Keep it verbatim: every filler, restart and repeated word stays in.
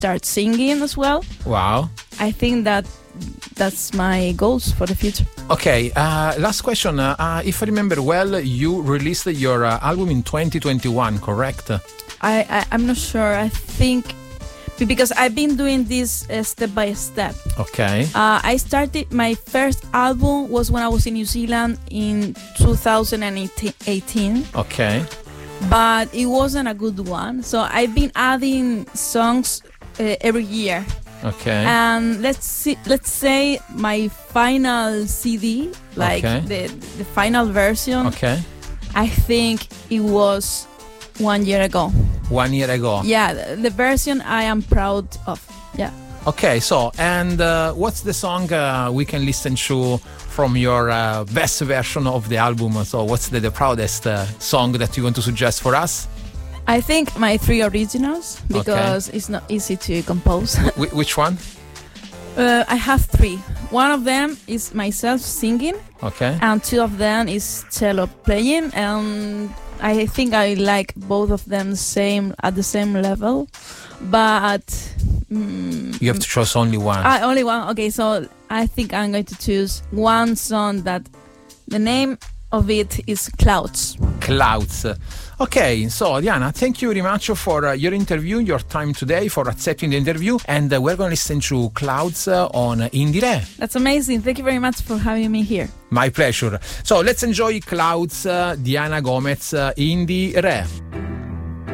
start singing as well. Wow. I think that that's my goals for the future. Okay, uh, last question. Uh, uh, if I remember well, you released your uh, album in twenty twenty-one, correct? I, I I'm not sure. I think because I've been doing this uh, step by step. Okay. Uh, I started my first album was when I was in New Zealand in two thousand eighteen. Okay. But it wasn't a good one. So I've been adding songs uh, every year. Okay. And let's see, let's say my final C D, like okay. the the final version. Okay. I think it was one year ago. One year ago. Yeah, the, the version I am proud of. Yeah. Okay, so and uh, what's the song uh, we can listen to from your uh, best version of the album? So what's the, the proudest uh, song that you want to suggest for us? I think my three originals, because okay. it's not easy to compose. Wh- which one? Uh, I have three. One of them is myself singing. Okay. And two of them is cello playing. And I think I like both of them same at the same level. But mm, you have to choose only one. Uh, only one. Okay, so I think I'm going to choose one song that the name of it is Clouds. Clouds. Okay, so Diana, thank you very much for uh, your interview, your time today, for accepting the interview, and uh, we're going to listen to Clouds uh, on Indire. That's amazing. Thank you very much for having me here. My pleasure. So let's enjoy Clouds, uh, Diana Gomez, uh, Indire.